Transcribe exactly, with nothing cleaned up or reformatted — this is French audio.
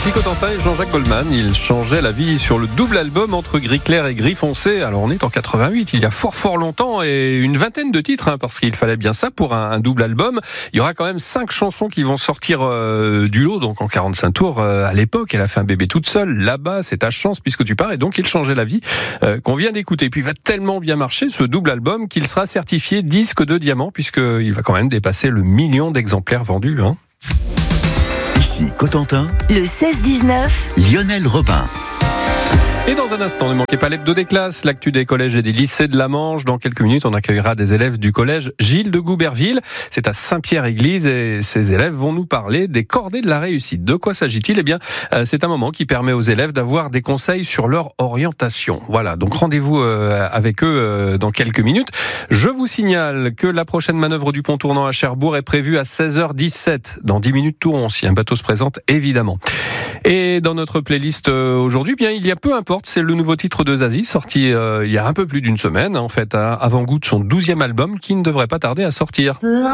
Ici Cotentin et Jean-Jacques Goldman, ils changeaient la vie sur le double album entre gris clair et gris foncé. Alors on est en quatre-vingt-huit, il y a fort fort longtemps, et une vingtaine de titres, hein, parce qu'il fallait bien ça pour un, un double album. Il y aura quand même cinq chansons qui vont sortir euh, du lot, donc en quarante-cinq tours euh, à l'époque. Elle a fait un bébé toute seule, là-bas, c'est ta chance puisque tu pars, et donc il changeait la vie euh, qu'on vient d'écouter. Puis il va tellement bien marcher ce double album qu'il sera certifié disque de diamant, puisqu'il va quand même dépasser le million d'exemplaires vendus, hein. Ici Cotentin, le seize dix-neuf, Lionel Robin. Et dans un instant, ne manquez pas l'hebdo des classes, l'actu des collèges et des lycées de la Manche. Dans quelques minutes, on accueillera des élèves du collège Gilles de Gouberville. C'est à Saint-Pierre-Église et ces élèves vont nous parler des cordées de la réussite. De quoi s'agit-il ? Eh bien, c'est un moment qui permet aux élèves d'avoir des conseils sur leur orientation. Voilà, donc rendez-vous avec eux dans quelques minutes. Je vous signale que la prochaine manœuvre du pont tournant à Cherbourg est prévue à seize heures dix-sept. Dans dix minutes tout rond, si un bateau se présente, évidemment. Et dans notre playlist aujourd'hui, bien, il y a peu importe, c'est le nouveau titre de Zazie, sorti euh, il y a un peu plus d'une semaine, en fait, hein, avant-goût de son douzième album, qui ne devrait pas tarder à sortir.